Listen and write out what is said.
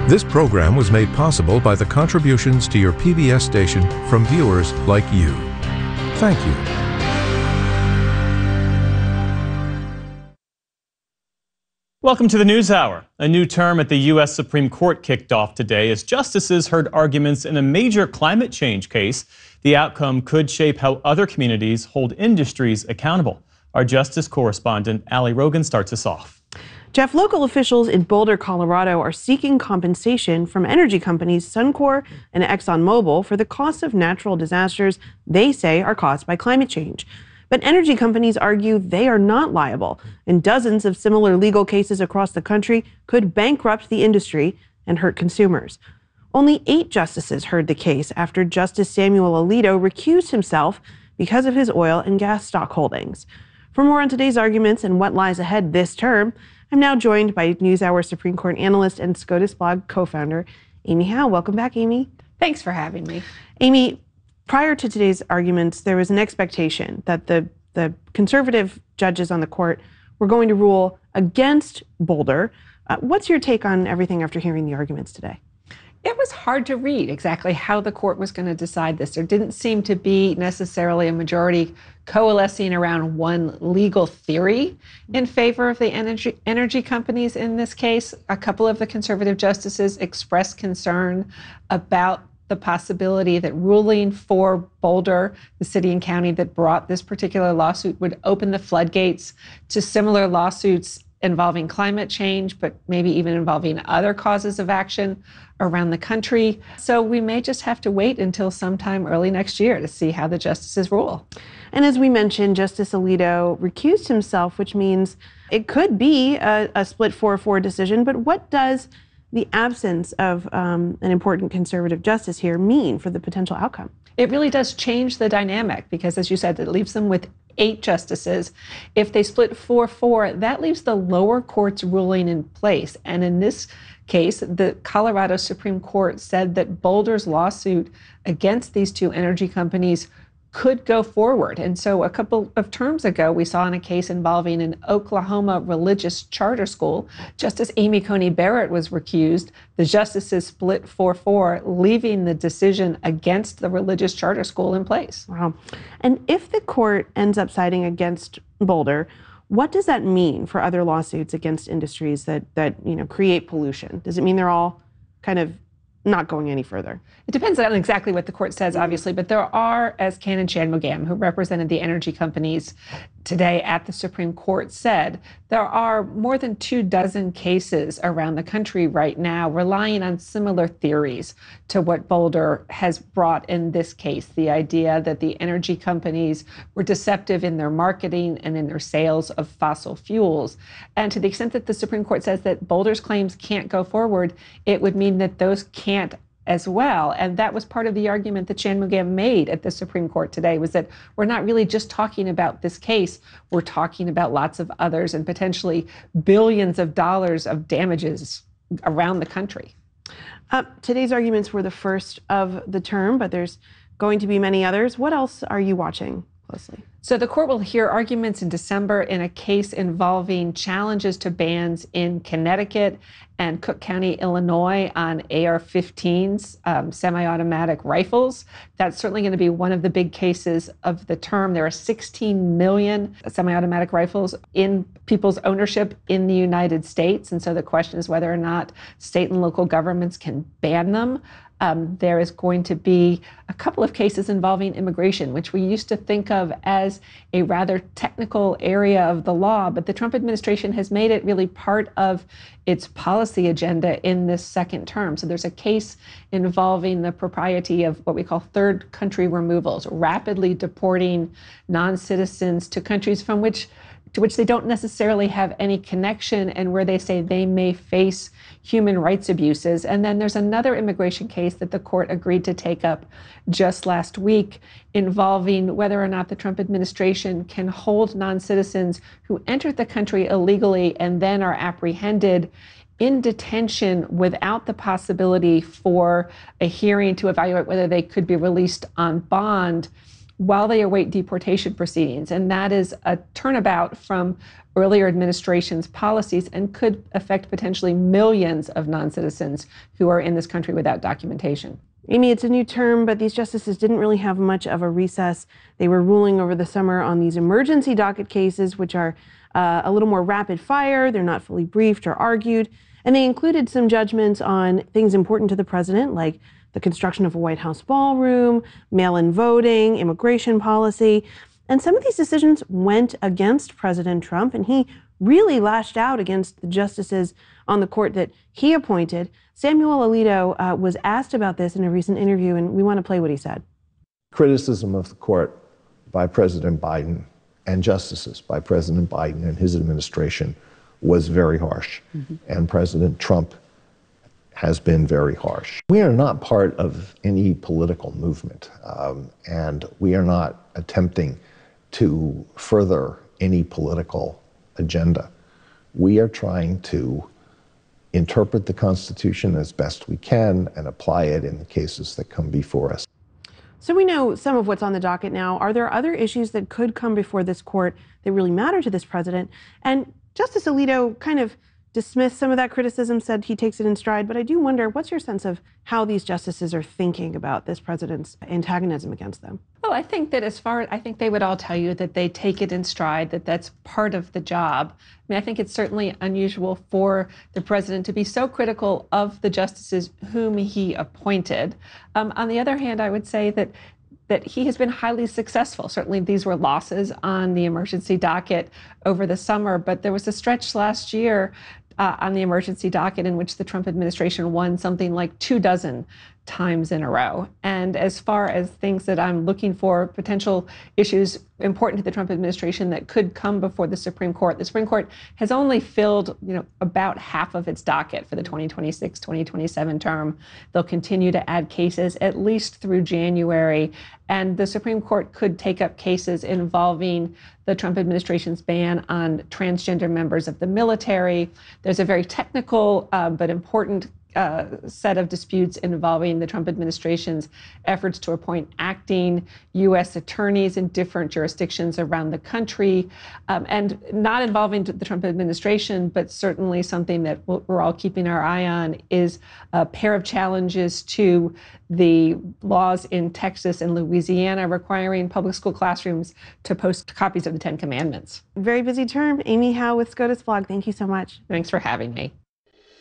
This program was made possible by the contributions to your PBS station from viewers like you. Thank you. Welcome to the News Hour. A new term at the U.S. Supreme Court kicked off today as justices heard arguments in a major climate change case. The outcome could shape how other communities hold industries accountable. Our justice correspondent, Allie Rogan, starts us off. Jeff, local officials in Boulder, Colorado are seeking compensation from energy companies Suncor and ExxonMobil for the costs of natural disasters they say are caused by climate change. But energy companies argue they are not liable, and dozens of similar legal cases across the country could bankrupt the industry and hurt consumers. Only 8 justices heard the case after Justice Samuel Alito recused himself because of his oil and gas stock holdings. For more on today's arguments and what lies ahead this term, I'm now joined by NewsHour Supreme Court analyst and SCOTUS blog co-founder, Amy Howe. Welcome back, Amy. Thanks for having me. Amy, prior to today's arguments, there was an expectation that the conservative judges on the court were going to rule against Boulder. What's your take on everything after hearing the arguments today? It was hard to read exactly how the court was going to decide this. There didn't seem to be necessarily a majority coalescing around one legal theory in favor of the energy companies in this case. A couple of the conservative justices expressed concern about the possibility that ruling for Boulder, the city and county that brought this particular lawsuit, would open the floodgates to similar lawsuits involving climate change, but maybe even involving other causes of action around the country. So we may just have to wait until sometime early next year to see how the justices rule. And as we mentioned, Justice Alito recused himself, which means it could be a split 4-4 decision. But what does the absence of an important conservative justice here mean for the potential outcome? It really does change the dynamic because, as you said, it leaves them with 8 justices. If they split 4-4, that leaves the lower court's ruling in place. And in this case, the Colorado Supreme Court said that Boulder's lawsuit against these 2 energy companies could go forward. And so a couple of terms ago, we saw in a case involving an Oklahoma religious charter school, Justice Amy Coney Barrett was recused. The justices split 4-4, leaving the decision against the religious charter school in place. Wow. And if the court ends up siding against Boulder, what does that mean for other lawsuits against industries that create pollution? Does it mean they're all kind of not going any further? It depends on exactly what the court says, obviously, but there are, as Canon Shanmugam, who represented the energy companies today at the Supreme Court, said, there are more than 24 cases around the country right now relying on similar theories to what Boulder has brought in this case. The idea that the energy companies were deceptive in their marketing and in their sales of fossil fuels. And to the extent that the Supreme Court says that Boulder's claims can't go forward, it would mean that those can't as well. And that was part of the argument that Shanmugam made at the Supreme Court today, was that we're not really just talking about this case, we're talking about lots of others and potentially billions of dollars of damages around the country. Today's arguments were the first of the term, but there's going to be many others. What else are you watching closely? So the court will hear arguments in December in a case involving challenges to bans in Connecticut and Cook County, Illinois on AR-15s, semi-automatic rifles. That's certainly going to be one of the big cases of the term. There are 16 million semi-automatic rifles in people's ownership in the United States. And so the question is whether or not state and local governments can ban them. There is going to be a couple of cases involving immigration, which we used to think of as a rather technical area of the law, but the Trump administration has made it really part of its policy agenda in this second term. So there's a case involving the propriety of what we call third country removals, rapidly deporting non-citizens to countries to which they don't necessarily have any connection and where they say they may face human rights abuses. And then there's another immigration case that the court agreed to take up just last week involving whether or not the Trump administration can hold non-citizens who entered the country illegally and then are apprehended in detention without the possibility for a hearing to evaluate whether they could be released on bond, while they await deportation proceedings. And that is a turnabout from earlier administration's policies and could affect potentially millions of non-citizens who are in this country without documentation. Amy, it's a new term, but these justices didn't really have much of a recess. They were ruling over the summer on these emergency docket cases, which are a little more rapid fire. They're not fully briefed or argued. And they included some judgments on things important to the president, like the construction of a White House ballroom, mail-in voting, immigration policy. And some of these decisions went against President Trump, and he really lashed out against the justices on the court that he appointed. Samuel Alito was asked about this in a recent interview, and we want to play what he said. Criticism of the court by President Biden and justices by President Biden and his administration was very harsh. And President Trump has been very harsh. We are not part of any political movement, and we are not attempting to further any political agenda. We are trying to interpret the Constitution as best we can and apply it in the cases that come before us. So we know some of what's on the docket now. Are there other issues that could come before this court that really matter to this president? And Justice Alito kind of dismissed some of that criticism, said he takes it in stride. But I do wonder, what's your sense of how these justices are thinking about this president's antagonism against them? Well, I think that I think they would all tell you that they take it in stride, that that's part of the job. I mean, I think it's certainly unusual for the president to be so critical of the justices whom he appointed. On the other hand, I would say that he has been highly successful. Certainly these were losses on the emergency docket over the summer, but there was a stretch last year on the emergency docket in which the Trump administration won something like 24 times in a row. And as far as things that I'm looking for, potential issues important to the Trump administration that could come before the Supreme Court has only filled, about half of its docket for the 2026-2027 term. They'll continue to add cases at least through January. And the Supreme Court could take up cases involving the Trump administration's ban on transgender members of the military. There's a very technical but important set of disputes involving the Trump administration's efforts to appoint acting U.S. attorneys in different jurisdictions around the country, and not involving the Trump administration, but certainly something that we're all keeping our eye on is a pair of challenges to the laws in Texas and Louisiana requiring public school classrooms to post copies of the Ten Commandments. Very busy term. Amy Howe with SCOTUS Blog. Thank you so much. Thanks for having me.